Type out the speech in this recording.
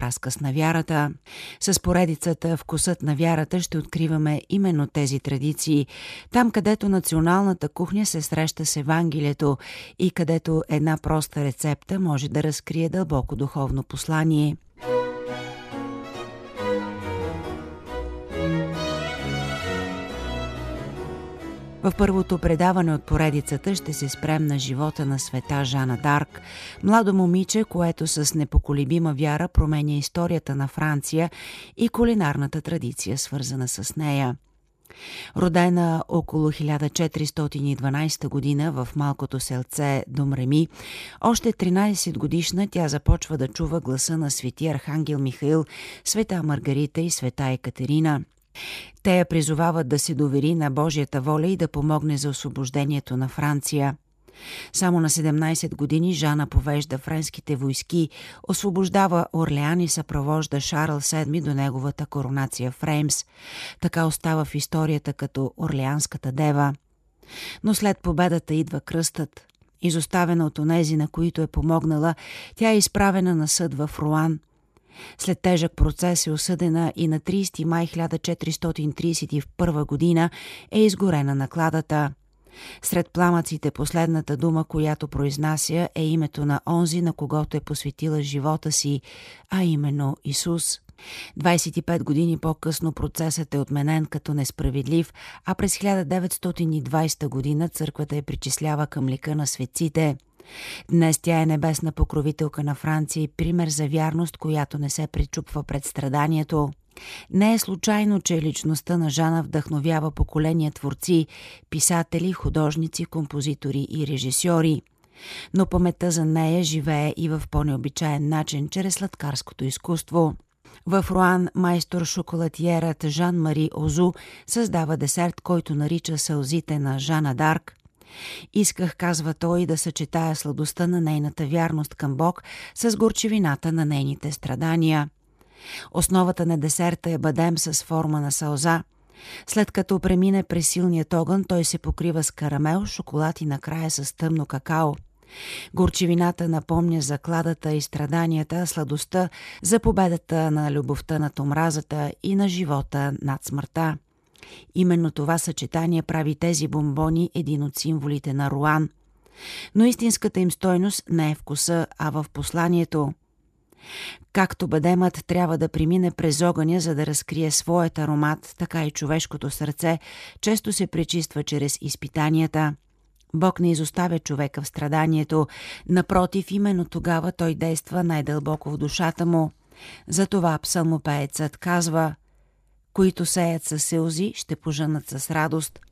разказ на вярата. С поредицата "Вкусът на вярата" ще откриваме именно тези традиции, там където националната кухня се среща с Евангелието и където една проста рецепта може да разкрие дълбоко духовно послание. В първото предаване от поредицата ще се спрем на живота на света Жана Дарк, младо момиче, което с непоколебима вяра променя историята на Франция и кулинарната традиция, свързана с нея. Родена около 1412 година в малкото селце Домреми, още 13 годишна тя започва да чува гласа на свети архангел Михаил, света Маргарита и света Екатерина. Те я призовават да се довери на Божията воля и да помогне за освобождението на Франция. Само на 17 години Жана повежда френските войски, освобождава Орлеан и съпровожда Шарл VII до неговата коронация в Реймс. Така остава в историята като Орлеанската дева. Но след победата идва кръстът. Изоставена от онези, на които е помогнала, тя е изправена на съд в Руан. След тежък процес е осъдена и на 30 май 1431 година е изгорена накладата. Сред пламъците последната дума, която произнася, е името на онзи, на когото е посветила живота си, а именно Исус. 25 години по-късно процесът е отменен като несправедлив, а през 1920 година църквата я причислява към лика на светците. Днес тя е небесна покровителка на Франция и пример за вярност, която не се пречупва пред страданието. Не е случайно, че личността на Жана вдъхновява поколения творци, писатели, художници, композитори и режисьори. Но паметта за нея живее и в по-необичаен начин, чрез сладкарското изкуство. В Руан майстор шоколатиерът Жан-Мари Озу създава десерт, който нарича сълзите на Жана Дарк. Исках, казва той, да съчетая сладостта на нейната вярност към Бог с горчивината на нейните страдания. Основата на десерта е бадем с форма на сълза. След като премине през силният огън, той се покрива с карамел, шоколад и накрая с тъмно какао. Горчивината напомня за кладата и страданията, а сладостта за победата на любовта над омразата и на живота над смъртта. Именно това съчетание прави тези бомбони един от символите на Руан. Но истинската им стойност не е вкуса, а в посланието. Както бадемът трябва да премине през огъня, за да разкрие своят аромат, така и човешкото сърце често се пречиства чрез изпитанията. Бог не изоставя човека в страданието. Напротив, именно тогава той действа най-дълбоко в душата му. Затова псалмопеецът казва: които сеят със сълзи, ще пожънат с радост.